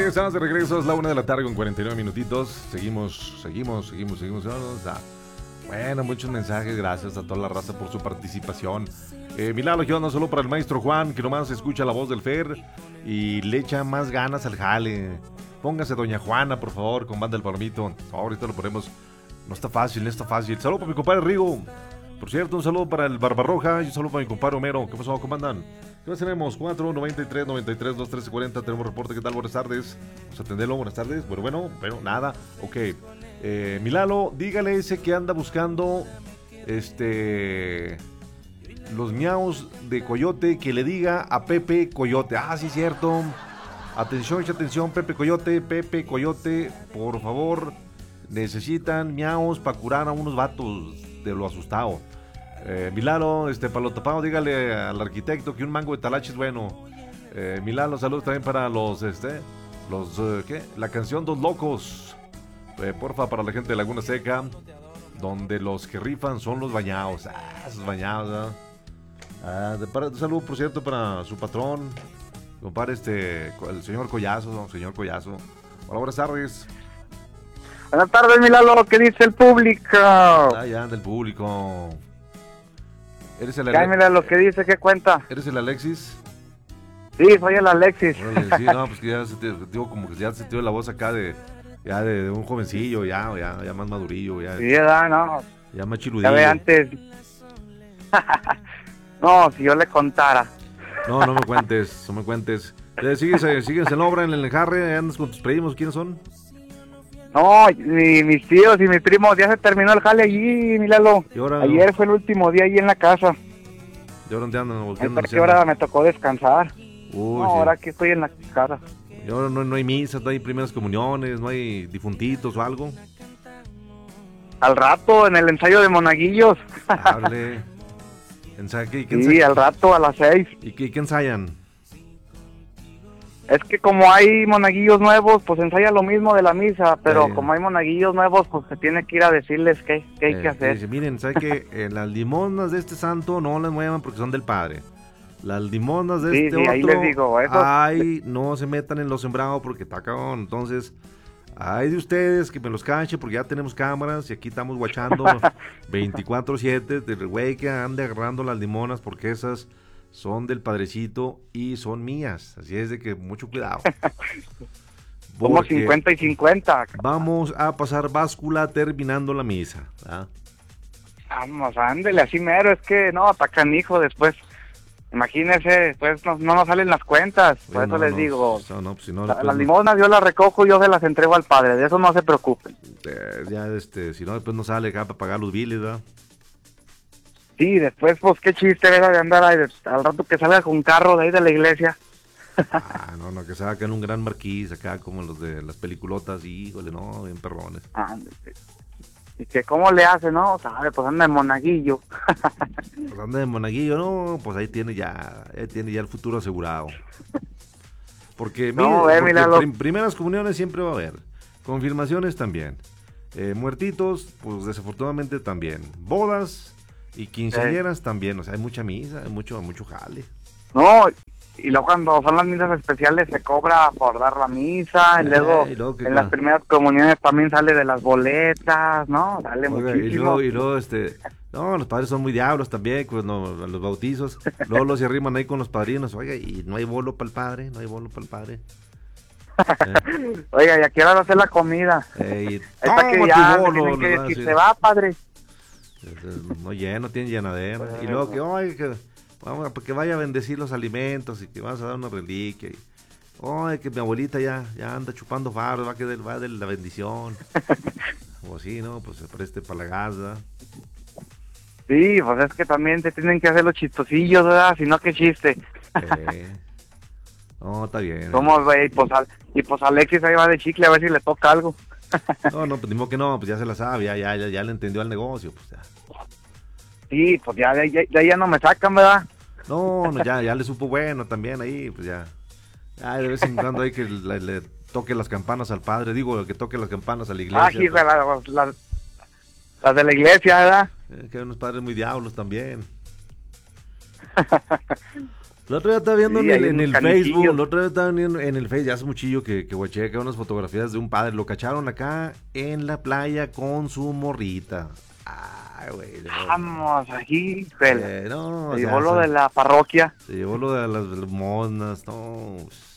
Estamos de regreso, es la 1 de la tarde con 49 minutitos. Seguimos. Bueno, muchos mensajes, gracias a toda la raza por su participación. Milagro, yo ando solo para el maestro Juan, que nomás escucha la voz del Fer y le echa más ganas al jale. Póngase doña Juana, por favor, con Banda del Palomito. Ahorita lo ponemos. No está fácil. Saludos para mi compadre Rigo. Por cierto, un saludo para el Barbarroja y un saludo para mi compadre Homero. ¿Qué pasó? ¿Cómo andan? ¿Qué más tenemos? 493-93-213-40. Tenemos reporte. ¿Qué tal? Buenas tardes. Vamos a atenderlo. Buenas tardes. Bueno, nada. Ok. Milalo, dígale ese que anda buscando los miaos de coyote, que le diga a Pepe Coyote. Ah, sí, cierto. Atención, Pepe Coyote, por favor. Necesitan miaos para curar a unos vatos de lo asustado. Milalo, para lo tapado, dígale al arquitecto que un mango de talache es bueno. Milalo, saludos también para la canción Dos Locos. Porfa, para la gente de Laguna Seca, donde los que rifan son los bañados. Esos bañados, un saludo, por cierto, para su patrón, compadre, el señor Collazo. Hola, buenas tardes. Buenas tardes, Milalo, ¿qué dice el público? Ya anda el público. ¿Eres el Alexis? Milalo, ¿qué dice? ¿Qué cuenta? ¿Eres el Alexis? Sí, soy el Alexis. Sí, no, pues que ya digo, como que ya se te dio la voz acá de un jovencillo, ya más madurillo, ya. Sí, no. Ya más chiludillo. Ya ve antes. No, si yo le contara. No me cuentes. ¿Sigues en obra en el Enjarre? ¿Andas con tus primos? ¿Quiénes son? No, mis tíos y mis primos, ya se terminó el jale allí, Milalo. Ayer fue el último día ahí en la casa. ¿Y ahora dónde andan? ¿A qué hora me tocó descansar? Uy, no, sí. Ahora que estoy en la casa. Y ahora no hay misas, no hay primeras comuniones, no hay difuntitos o algo. Al rato, en el ensayo de monaguillos. Hable. Sí, al rato, a las 6. ¿Y qué ensayan? Es que como hay monaguillos nuevos, pues ensaya lo mismo de la misa, pero como hay monaguillos nuevos, pues se tiene que ir a decirles qué hay que hacer. Dice, miren, ¿sabe qué? Las limonas de este santo no las muevan porque son del padre. Las limonas de otro, ahí les digo, eso. No se metan en lo sembrado porque está cabrón. Entonces, hay de ustedes que me los cachen porque ya tenemos cámaras y aquí estamos guachando 24/7 del güey que ande agarrando las limonas porque esas son del padrecito y son mías, así es de que mucho cuidado. Como 50 y 50. Vamos a pasar báscula terminando la misa, ¿verdad? Vamos, ándele, así mero, es que no, atacan hijo después. Imagínese, pues no nos salen las cuentas, por eso les digo. Las limonas yo las recojo, yo se las entrego al padre, de eso no se preocupen. Si no, después no sale acá para pagar los biles, ¿verdad? Sí, después, pues, qué chiste era de andar ahí, al rato que salga con carro de ahí de la iglesia. No, que salga en un gran marquís acá, como los de las peliculotas, híjole, no, bien perrones. Y que cómo le hace, ¿no? Sabe, pues anda de monaguillo. Pues anda de monaguillo, no, pues ahí tiene ya el futuro asegurado. Porque, primeras comuniones siempre va a haber, confirmaciones también, muertitos, pues desafortunadamente también, bodas y quinceañeras también, o sea, hay mucha misa, hay mucho jale. No, y luego cuando son las misas especiales se cobra por dar la misa, y luego en las primeras comuniones también sale de las boletas, ¿no? Sale muchísimo. Y luego, los padres son muy diablos también, pues los bautizos, luego los se arriman ahí con los padrinos, oiga, y no hay bolo para el padre. Oiga, ¿y a qué hora va a hacer la comida? Está que ya bolo, que se va, padre. No tiene llenadera. Y luego que vamos, que vaya a bendecir los alimentos y que vas a dar una reliquia. Que mi abuelita ya anda chupando faros, va de la bendición. O así, ¿no? Pues se preste para la gasa. Sí, pues es que también te tienen que hacer los chistosillos, ¿verdad? Si no, qué chiste. No, está bien. ¿Cómo, güey? Pues Alexis ahí va de chicle a ver si le toca algo. Pues ni modo que no, pues ya se la sabe, ya le entendió al negocio, pues ya. Sí, pues ya no me sacan, ¿verdad? No, ya le supo bueno también ahí, pues ya. De vez en cuando hay que le toque las campanas al padre, que toque las campanas a la iglesia. Sí, las de la iglesia, ¿verdad? Que hay unos padres muy diablos también. El otro día estaba viendo Sí, en el Facebook, el otro día estaba viendo en el Facebook, ya hace muchillo que guaché acá unas fotografías de un padre, lo cacharon acá en la playa con su morrita. Ay, güey. Vamos, aquí, no, se llevó lo de la parroquia. Se llevó lo de las monas, no.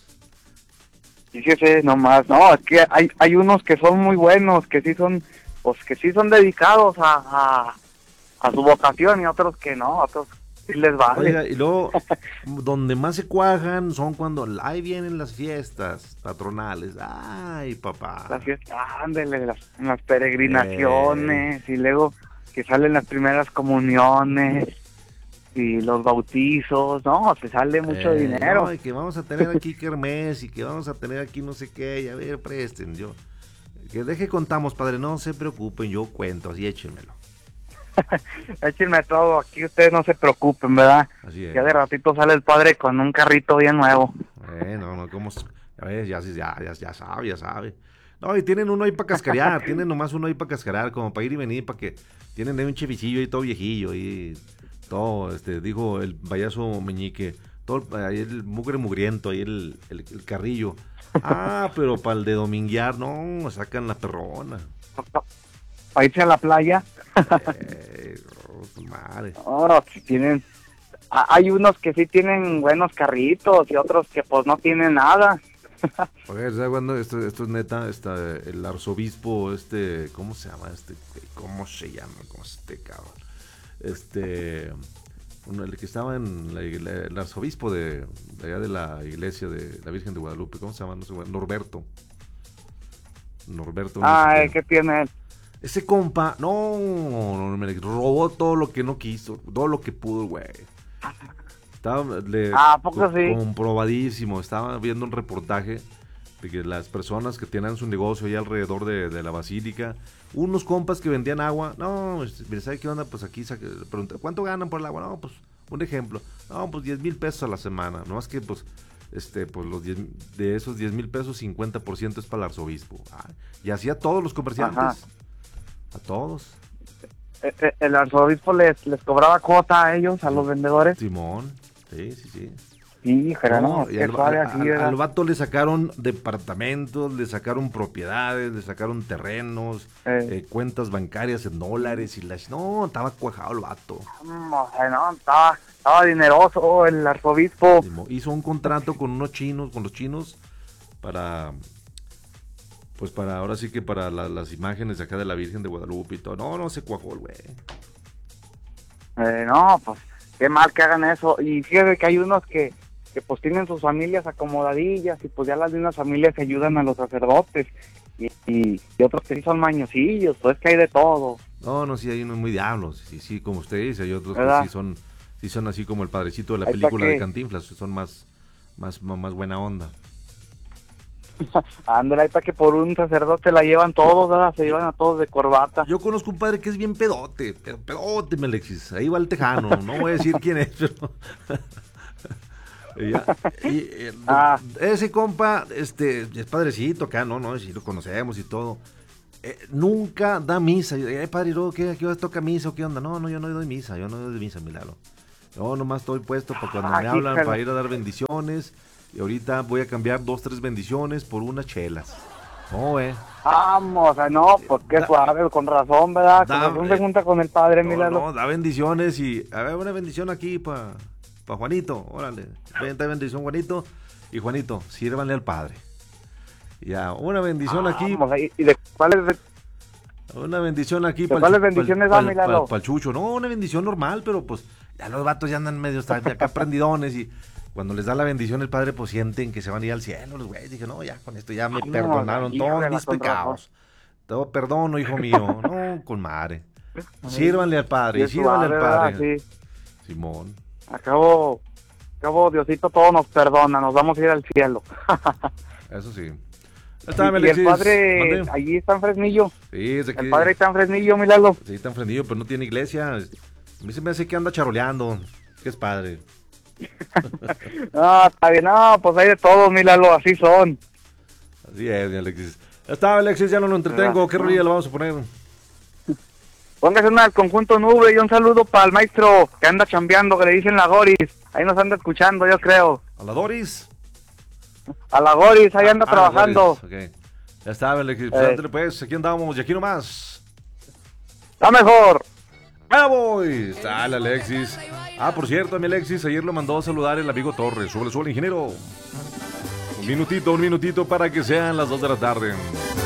Fíjese nomás, no, es que hay unos que son muy buenos, que sí son, pues que sí son dedicados a su vocación y otros que no, otros sí les vale. Oiga, y luego, donde más se cuajan son cuando ahí vienen las fiestas patronales. Ay, papá. Las fiestas, ándele, las peregrinaciones, y luego que salen las primeras comuniones y los bautizos, no, se sale mucho dinero. No, y que vamos a tener aquí kermés y que vamos a tener aquí no sé qué, y a ver, presten, que deje contamos, padre, no se preocupen, yo cuento, así échenmelo. Échenme todo, aquí ustedes no se preocupen, ¿verdad? Así es. Ya de ratito sale el padre con un carrito bien nuevo. No, como, a ver, ya sabe. No, y tienen uno ahí para cascarear, tienen nomás uno ahí para cascarear, como para ir y venir, para que tienen ahí un chevicillo ahí todo viejillo y todo, dijo el payaso Meñique, todo ahí el mugriento, ahí el carrillo. Pero para el de dominguear, no, sacan la perrona. ¿Para irse a la playa? Madre. Oh, si tienen, hay unos que sí tienen buenos carritos y otros que pues no tienen nada. Oye, ¿sabes cuándo? Esto es neta, el arzobispo, ¿cómo se llama ¿Cómo se llama? ¿Cómo es cabrón? El que estaba en el arzobispo de allá de la iglesia de la Virgen de Guadalupe, ¿cómo se llama? No sé, Norberto. ¿Qué tiene él? Ese compa, no, me robó todo lo que no quiso, todo lo que pudo, güey. Estaba ¿poco sí? Comprobadísimo. Estaba viendo un reportaje de que las personas que tenían su negocio ahí alrededor de la basílica, unos compas que vendían agua, no, ¿sabes qué onda? Pues aquí pregunté, ¿cuánto ganan por el agua? No, pues, un ejemplo, no, pues 10,000 pesos a la semana, no más que pues, pues de esos 10,000 pesos, 50% es para el arzobispo. Y así a todos los comerciantes, ajá, a todos. El arzobispo les cobraba cuota a ellos, a los vendedores. Simón, sí. Sí, Gerardo, al vato le sacaron departamentos, le sacaron propiedades, le sacaron terrenos, cuentas bancarias en dólares y no, estaba cuajado el vato. No, estaba dineroso el arzobispo. Hizo un contrato con los chinos para ahora sí que para las imágenes de acá de la Virgen de Guadalupe y todo. No se cuajó el güey. No, pues qué mal que hagan eso. Y fíjate que hay unos que pues tienen sus familias acomodadillas y pues ya las mismas familias ayudan a los sacerdotes y otros que sí son mañosillos, pues que hay de todo. No, sí, hay unos muy diablos, sí, como usted dice, hay otros, ¿verdad?, que sí son así como el padrecito de la película de Cantinflas, son más buena onda. Ándale, ahí para que por un sacerdote la llevan todos, ¿verdad? Se llevan a todos de corbata. Yo conozco un padre que es bien pedote, mi Alexis, ahí va el tejano, no voy a decir quién es, pero... Ese compa, es padrecito acá, no, si lo conocemos y todo, nunca da misa. Padre, ¿qué toca misa o qué onda? No, yo no doy misa, milagro. Yo nomás estoy puesto para cuando me hablan para ir a dar bendiciones. Y ahorita voy a cambiar 2-3 bendiciones por unas chelas. No, Vamos, no, porque suave, con razón, ¿verdad? Con razón se junta con el padre, milagro. No, da bendiciones y, a ver, una bendición aquí para Juanito, órale. Vente bendición, Juanito. Y Juanito, sírvanle al padre. Ya, una bendición aquí. ¿Y de cuáles? Una bendición aquí. ¿Cuáles bendiciones da, milagro? Para el Chucho. No, una bendición normal, pero pues ya los vatos ya andan medio acá prendidones y cuando les da la bendición el padre, pues sienten que se van a ir al cielo los güeyes. Dije, no, ya con esto ya me perdonaron todos mis pecados. Te perdono, hijo mío. No, con madre. Sírvanle al padre, sírvanle al padre. Sí. Simón. Acabo, Diosito todo nos perdona, nos vamos a ir al cielo. Eso sí. Y el padre allí está en Fresnillo. Sí, es aquí. El padre está en Fresnillo, milagro. Sí, está en Fresnillo, pero no tiene iglesia. A mí se me hace que anda charoleando. Que es padre. No, está bien, no, pues hay de todo, milagro, así son. Así es, mi Alexis. Ya está, Alexis, ya no lo entretengo. ¿Qué rolilla lo vamos a poner? Póngase una del conjunto Nube y un saludo para el maestro que anda chambeando, que le dicen la Goris. Ahí nos anda escuchando, yo creo. ¿A la Doris? A la Goris, ahí anda trabajando. Okay. Ya está, pues, aquí andamos, y aquí nomás. Está mejor. ¡Ah, voy! Sale, Alexis. Por cierto, a mi Alexis, ayer lo mandó a saludar el amigo Torres. Súbele, ingeniero. Un minutito para que sean las 2 de la tarde.